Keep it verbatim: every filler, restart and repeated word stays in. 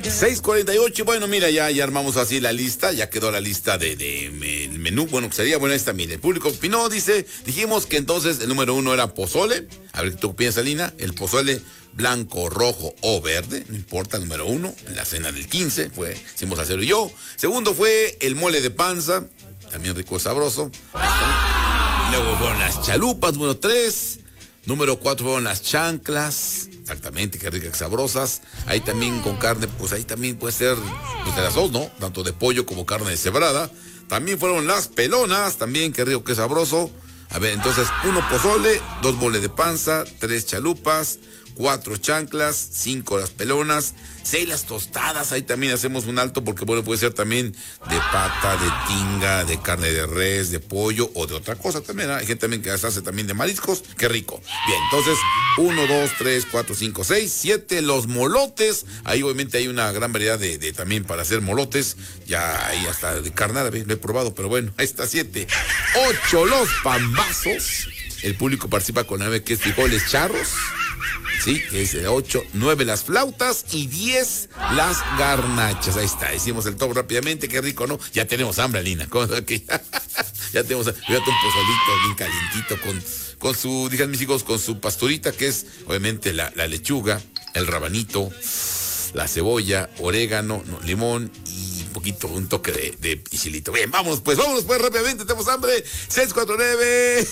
seis cuarenta y ocho, bueno, mira, ya, ya armamos así la lista, ya quedó la lista de, de, de el menú, bueno, que sería, bueno, esta, mire, el público opinó, dice, dijimos que entonces el número uno era pozole, a ver, ¿tú piensas, Lina? El pozole blanco, rojo o verde, no importa, el número uno, en la cena del quince, fue, hicimos Acero y yo. Segundo fue el mole de panza, también rico, sabroso. Luego fueron las chalupas, número tres. Número cuatro fueron las chanclas. Exactamente, qué ricas, sabrosas. Ahí también con carne, pues ahí también puede ser pues de las dos, ¿no? Tanto de pollo como carne deshebrada. También fueron las pelonas, también qué rico, qué sabroso. A ver, entonces, uno pozole, dos mole de panza, tres chalupas, cuatro chanclas, cinco las pelonas, seis las tostadas. Ahí también hacemos un alto porque, bueno, puede ser también de pata, de tinga, de carne de res, de pollo o de otra cosa también, ¿eh? Hay gente también que hace también de mariscos. Qué rico. Bien, entonces, uno, dos, tres, cuatro, cinco, seis, siete, los molotes. Ahí obviamente hay una gran variedad de, de también para hacer molotes. Ya ahí hasta de carnada, lo he probado, pero bueno, ahí está siete. Ocho, los pambazos. El público participa con nueve, que es frijoles charros. Sí, que es de ocho, nueve las flautas y diez las garnachas. Ahí está, hicimos el top rápidamente, qué rico, ¿no? Ya tenemos hambre, Lina. Ya tenemos, fíjate, un pozolito bien calientito con, con su, digan mis hijos, con su pasturita, que es obviamente la, la lechuga, el rabanito, la cebolla, orégano, no, limón y un poquito, un toque de, de chilito. Bien, vámonos pues, vámonos pues rápidamente, tenemos hambre. seis cuatro nueve